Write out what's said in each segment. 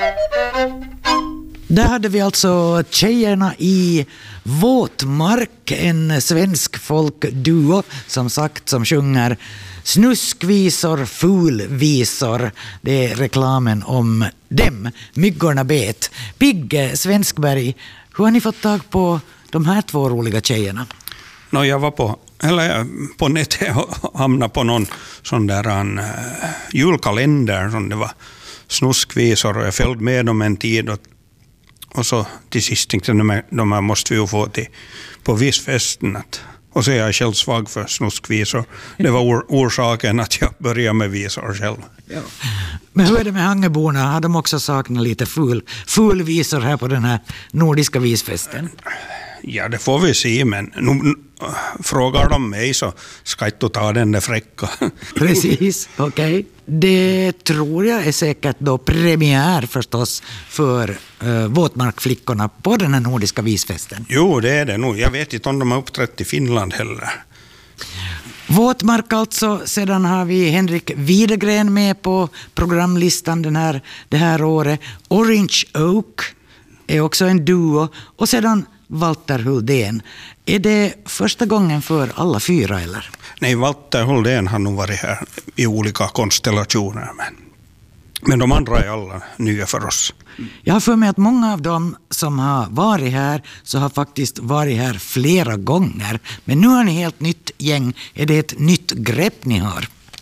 Där hade vi alltså Tjejerna i Våtmark, en svensk folkduo som sagt som sjunger snuskvisor, fulvisor. Det är reklamen om dem. Myggorna bet. Pigge Svenskberg, hur har ni fått tag på de här två roliga tjejerna? Jag var på nätet och hamnade på någon sån där julkalender som det var snuskvisor, och jag följde med dem en tid och så till sist tänkte jag de här måste vi ju få till på visfesten. Och så är jag själv svag för snuskvisor. Det var orsaken att jag började med visor själv. Ja. Men hur är det med Hangeborna? Har de också saknat lite fulvisor här på den här nordiska visfesten? Ja, det får vi se, men nu frågar de mig så ska jag inte ta den där fräcka. Precis, okej. Det tror jag är säkert då premiär förstås för Våtmarkflickorna på den här nordiska visfesten. Jo, det är det nog. Jag vet inte om de har uppträtt i Finland heller. Våtmark alltså, sedan har vi Henrik Widegren med på programlistan det här året. Orange Oak är också en duo, och sedan Walter Huldén. Är det första gången för alla fyra eller? Nej, Walter Huldén har nog varit här i olika konstellationer, men de andra är alla nya för oss. Jag har för mig att många av dem som har varit här så har faktiskt varit här flera gånger. Men nu har ni helt nytt gäng. Är det ett nytt grepp ni har?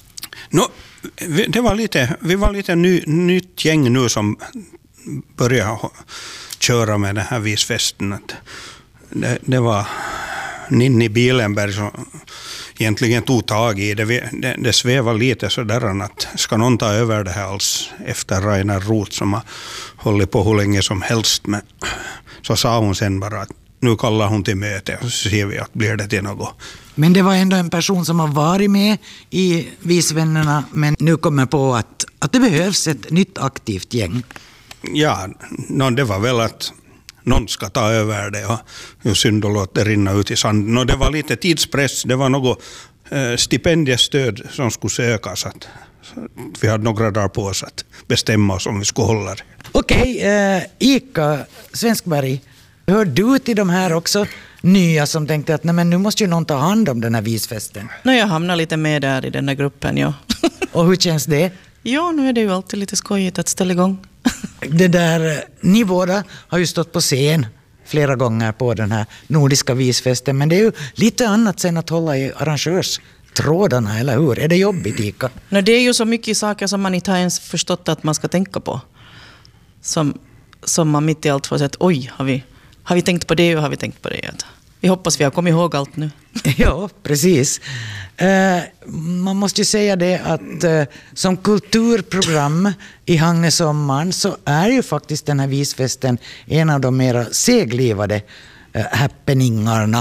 Vi var lite nytt gäng nu som började köra med den här visfesten. Det var Ninni Bilenberg som egentligen tog tag i det. Det svävar lite sådär att ska någon ta över det här alls efter Rainer Roth som har hållit på hur länge som helst. Men så sa hon sen bara att nu kallar hon till möte och så ser vi att blir det till något. Men det var ändå en person som har varit med i Visvännerna, men nu kommer på att det behövs ett nytt aktivt gäng. Ja, det var väl att någon ska ta över det och synd och låt det rinna ut i sanden. Och det var lite tidspress, det var något stipendiestöd som skulle sökas. Så vi hade några dagar på oss att bestämma oss om vi skulle hålla det. Okej, Ika Svenskberg, hör du till de här också nya som tänkte att nej, men nu måste ju någon ta hand om den här visfesten? Jag hamnar lite med där i den här gruppen, ja. Och hur känns det? Ja, nu är det ju alltid lite skojigt att ställa igång. Det där, ni båda har ju stått på scen flera gånger på den här nordiska visfesten, men det är ju lite annat sen att hålla i arrangörstrådarna, eller hur? Är det jobbigt, Ika? Det är ju så mycket saker som man inte har ens förstått att man ska tänka på. Som man mitt i allt får säga att oj, har vi tänkt på det och har vi tänkt på det? Vi hoppas vi har kommit ihåg allt nu. Ja, precis. Man måste ju säga det att som kulturprogram i Hangesommaren så är ju faktiskt den här visfesten en av de mera seglivade happeningarna.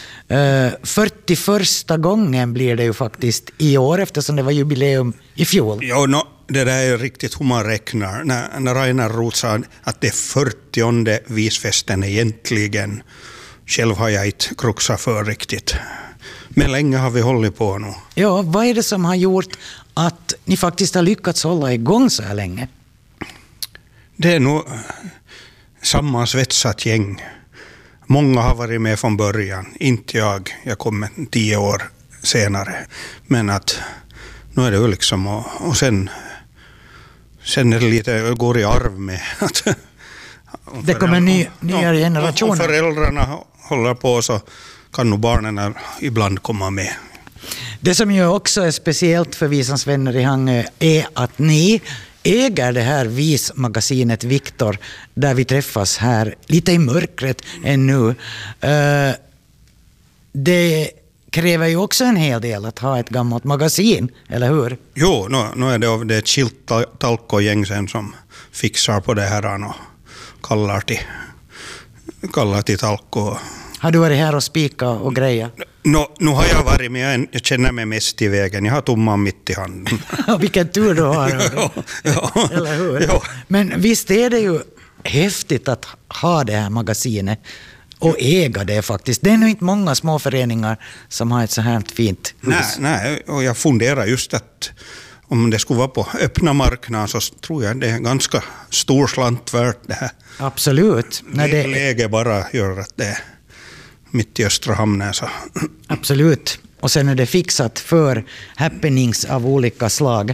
41:a gången blir det ju faktiskt i år eftersom det var jubileum i fjol. Ja, det där är riktigt hur man räknar. När Rainer Roth sa att det är 40:e visfesten egentligen. Själv har jag inte kruxat för riktigt. Men länge har vi hållit på nu. Ja, vad är det som har gjort att ni faktiskt har lyckats hålla igång så här länge? Det är nog sammansvetsat gäng. Många har varit med från början. Inte jag. Jag kom 10 år senare. Men att nu är det ju liksom och sen är det lite går i arv med att det kommer nya generationer. Om föräldrarna håller på så kan nog barnen ibland komma med. Det som ju också är speciellt för Visans vänner i Hangö är att ni äger det här vismagasinet Viktor där vi träffas här lite i mörkret ännu. Det kräver ju också en hel del att ha ett gammalt magasin, eller hur? Jo, nu är det ett skilt talkogäng sen som fixar på det här och kallar till talko. Har du varit här och spika och greja? Nu har jag varit med, jag känner mig mest i vägen. Jag har tumman mitt i handen. Vilken tur du har. Ja. Eller hur? Ja. Men visst är det ju häftigt att ha det här magasinet och äga det faktiskt. Det är nog inte många små föreningar som har ett så här fint hus. Nej, och jag funderar just att om det skulle vara på öppna marknaden så tror jag det är ganska stor slant värt det här. Absolut. Läge bara gör att det är mitt i Östra hamnen. Så. Absolut. Och sen är det fixat för happenings av olika slag.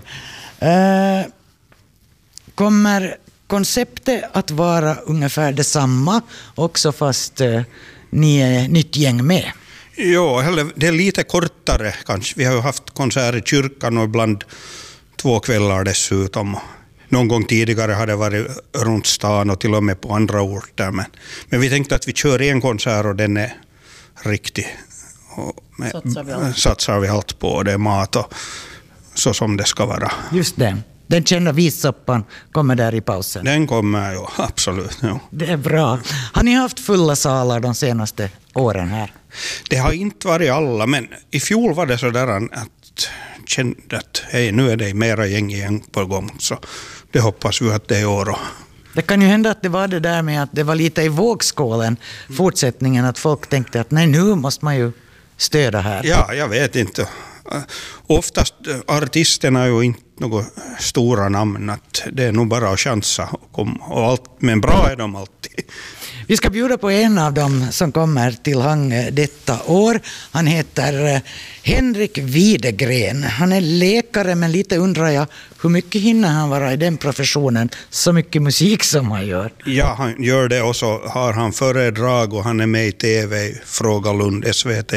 Kommer konceptet att vara ungefär detsamma också fast ni är nytt gäng med? Ja, det är lite kortare kanske. Vi har ju haft konserter i kyrkan och ibland 2 kvällar dessutom. Någon gång tidigare har det varit runt stan och till och med på andra orter. Men vi tänkte att vi kör en konsert och den är riktig. Satsar vi allt på. Det är mat och så som det ska vara. Just det. Den kända vissoppan kommer där i pausen. Den kommer, ja, absolut. Ja. Det är bra. Har ni haft fulla salar de senaste åren här? Det har inte varit alla, men i fjol var det så där att kände att hej, nu är det mera gäng på gång. Så det hoppas vi att det är i år. Det kan ju hända att det var det där med att det var lite i vågskålen fortsättningen, att folk tänkte att nej, nu måste man ju stöda här. Ja, jag vet inte. Oftast artisterna är ju inte några stora namn, att det är nog bara att chansa och allt, men bra är de alltid. Vi ska bjuda på en av dem som kommer till Hang detta år. Han heter Henrik Widegren. Han är läkare, men lite undrar jag, hur mycket hinner han vara i den professionen, så mycket musik som han gör? Ja, han gör det, och så har han föredrag och han är med i TV, Fråga Lund, SVT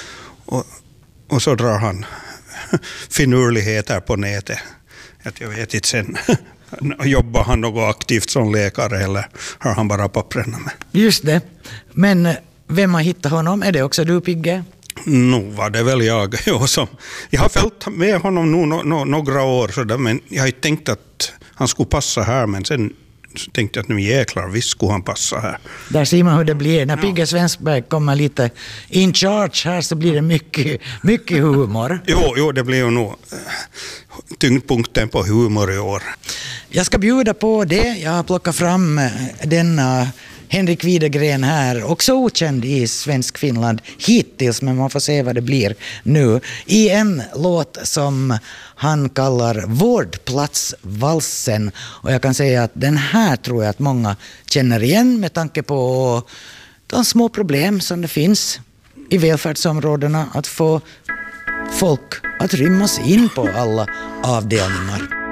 och så drar han finurligheter på nätet. Jag vet inte sen. Jobbar han något aktivt som läkare eller har han bara papperna med? Just det. Men vem har hittat honom? Är det också du, Pigge? Nu var det väl jag. Jag har följt med honom nu några år, så där, men jag har inte tänkt att han skulle passa här, men sen tänkte jag att nu jäklar, visst skulle han passa här. Där ser man hur det blir. När Pigge Svenskberg kommer lite in charge här så blir det mycket humor. Jo, det blir ju nog tyngdpunkten på humor i år. Jag ska bjuda på det. Jag har plockat fram denna Henrik Widegren här, också okänd i svensk Finland hittills, men man får se vad det blir nu. I en låt som han kallar Vårdplatsvalsen. Och jag kan säga att den här tror jag att många känner igen med tanke på de små problem som det finns i välfärdsområdena att få folk att rymmas in på alla avdelningar.